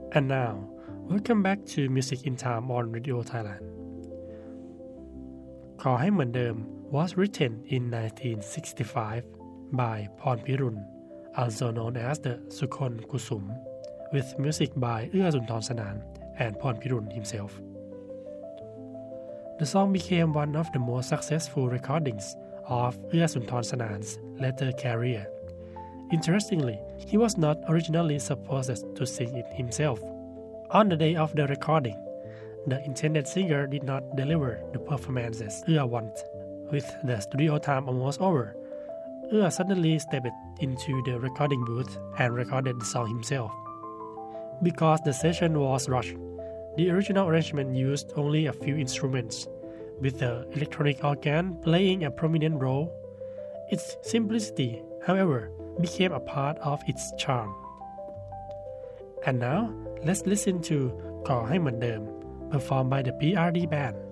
And now, welcome back to Music in Time on Radio Thailand. ขอให้เหมือนเดิม was written in 1965 by Phon Pirun, also known as the Sukhon Kusum, with music by เอื้อสุนทรสนาน and Phon Pirun himself. The song became one of the most successful recordings of เอื้อสุนทรสนาน 's later career. Interestingly, he was not originally supposed to sing it himself. On the day of the recording, the intended singer did not deliver the performances Ua wanted. With the studio time almost over, Ua suddenly stepped into the recording booth and recorded the song himself. Because the session was rushed, the original arrangement used only a few instruments, with the electronic organ playing a prominent role. Its simplicity, however, became a part of its charm. And now, let's listen to ขอให้เหมือนเดิม performed by the PRD Band.